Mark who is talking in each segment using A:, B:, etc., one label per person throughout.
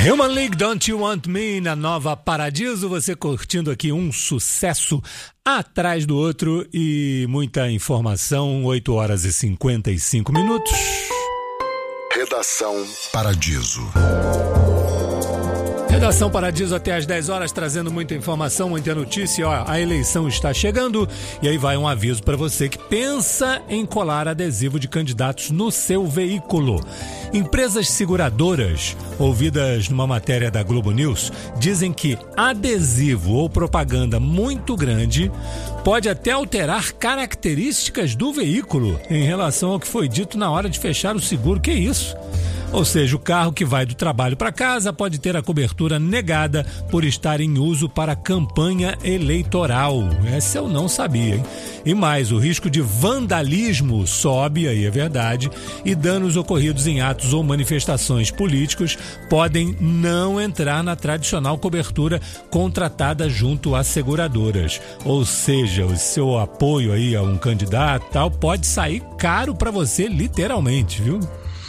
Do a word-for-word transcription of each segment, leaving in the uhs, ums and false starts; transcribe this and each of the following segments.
A: Human League, Don't You Want Me, na Nova Paradiso, você curtindo aqui um sucesso atrás do outro e muita informação, oito horas e cinquenta e cinco minutos.
B: Redação Paradiso.
A: Redação Paradiso até às dez horas, trazendo muita informação, muita notícia. Ó, a eleição está chegando e aí vai um aviso para você que pensa em colar adesivo de candidatos no seu veículo. Empresas seguradoras, ouvidas numa matéria da Globo News, dizem que adesivo ou propaganda muito grande pode até alterar características do veículo em relação ao que foi dito na hora de fechar o seguro. Que isso? Ou seja, o carro que vai do trabalho para casa pode ter a cobertura negada por estar em uso para campanha eleitoral. Essa eu não sabia, hein? E mais, o risco de vandalismo sobe, aí é verdade, e danos ocorridos em atos ou manifestações políticos podem não entrar na tradicional cobertura contratada junto às seguradoras. Ou seja, o seu apoio aí a um candidato tal pode sair caro para você, literalmente, viu?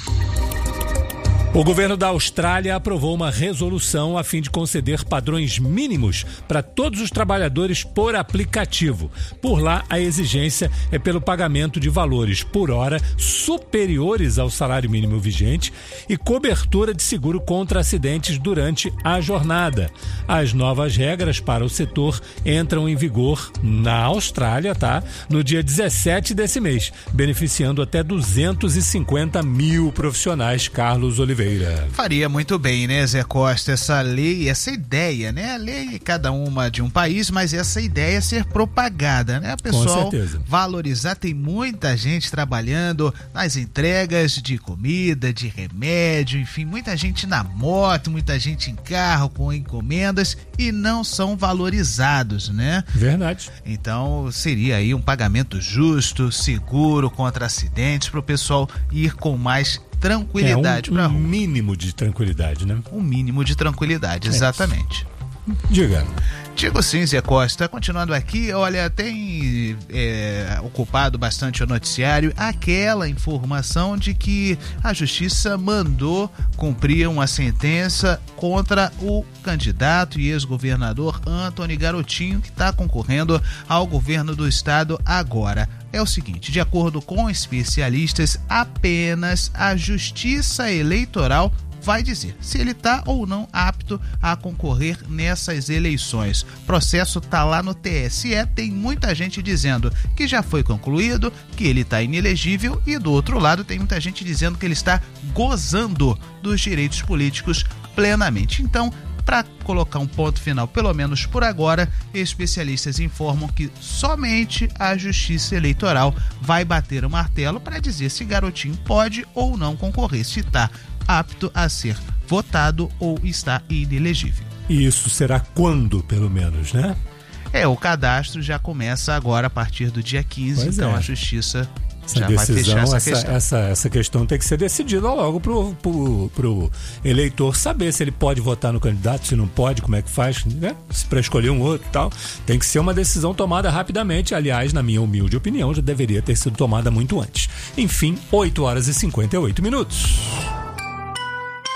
A: O governo da Austrália aprovou uma resolução a fim de conceder padrões mínimos para todos os trabalhadores por aplicativo. Por lá, a exigência é pelo pagamento de valores por hora superiores ao salário mínimo vigente e cobertura de seguro contra acidentes durante a jornada. As novas regras para o setor entram em vigor na Austrália, tá? No dia dezessete desse mês, beneficiando até duzentos e cinquenta mil profissionais. Carlos Oliveira.
C: Faria muito bem, né, Zé Costa, essa lei, essa ideia, né? A lei, cada uma de um país, mas essa ideia ser propagada, né? O pessoal valorizar, tem muita gente trabalhando nas entregas de comida, de remédio, enfim, muita gente na moto, muita gente em carro com encomendas e não são valorizados, né?
A: Verdade.
C: Então, seria aí um pagamento justo, seguro contra acidentes, para o pessoal ir com mais tranquilidade.
A: É um, um mínimo de tranquilidade, né?
C: Um mínimo de tranquilidade, exatamente.
A: É. Diga.
C: Digo sim, Zé Costa. Continuando aqui, olha, tem é, ocupado bastante o noticiário aquela informação de que a Justiça mandou cumprir uma sentença contra o candidato e ex-governador Antony Garotinho, que está concorrendo ao governo do estado agora. É o seguinte, de acordo com especialistas, apenas a Justiça Eleitoral vai dizer se ele está ou não apto a concorrer nessas eleições. O processo está lá no T S E, tem muita gente dizendo que já foi concluído, que ele está inelegível, e do outro lado tem muita gente dizendo que ele está gozando dos direitos políticos plenamente. Então, para colocar um ponto final, pelo menos por agora, especialistas informam que somente a Justiça Eleitoral vai bater o martelo para dizer se Garotinho pode ou não concorrer, se está apto a ser votado ou está inelegível.
A: E isso será quando, pelo menos, né?
C: É, o cadastro já começa agora a partir do dia quinze, pois então é. A Justiça
A: essa
C: já
A: decisão,
C: vai fechar essa,
A: essa
C: questão.
A: Essa, essa questão tem que ser decidida logo pro, pro, pro eleitor saber se ele pode votar no candidato, se não pode, como é que faz, né? Se para escolher um outro e tal. Tem que ser uma decisão tomada rapidamente. Aliás, na minha humilde opinião, já deveria ter sido tomada muito antes. Enfim, oito horas e cinquenta e oito minutos.